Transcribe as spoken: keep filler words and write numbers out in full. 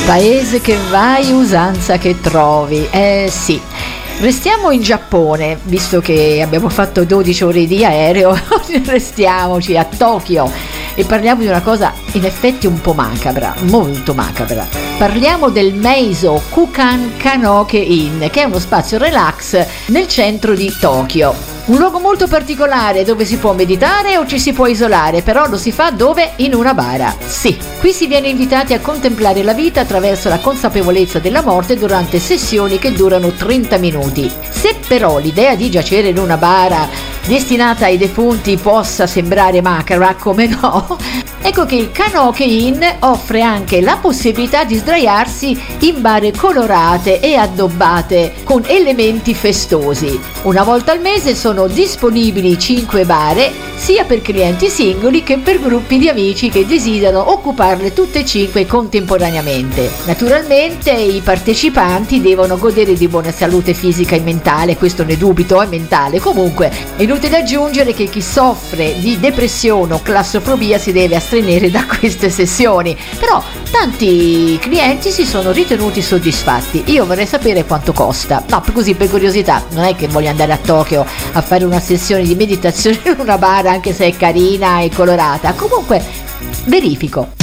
Paese che vai, usanza che trovi. Eh sì. Restiamo in Giappone, visto che abbiamo fatto dodici ore di aereo, restiamoci a Tokyo e parliamo di una cosa in effetti un po' macabra, molto macabra. Parliamo del Meiso Kukan Kanoke Inn, che è uno spazio relax nel centro di Tokyo. Un luogo molto particolare dove si può meditare o ci si può isolare, però lo si fa dove? In una bara. Sì, qui si viene invitati a contemplare la vita attraverso la consapevolezza della morte durante sessioni che durano trenta minuti. Se però l'idea di giacere in una bara destinata ai defunti possa sembrare macabra, come no, ecco che il Kanoke Inn offre anche la possibilità di sdraiarsi in bare colorate e addobbate con elementi festosi. Una volta al mese sono disponibili cinque bare sia per clienti singoli che per gruppi di amici che desiderano occuparle tutte e cinque contemporaneamente. Naturalmente i partecipanti devono godere di buona salute fisica e mentale, questo ne dubito, è mentale. Comunque è inutile aggiungere che chi soffre di depressione o claustrofobia si deve astenere da queste sessioni, però tanti clienti si sono ritenuti soddisfatti. Io vorrei sapere quanto costa, no, così per curiosità, non è che voglio andare a Tokyo a fare una sessione di meditazione in una bara anche se è carina e colorata, comunque verifico.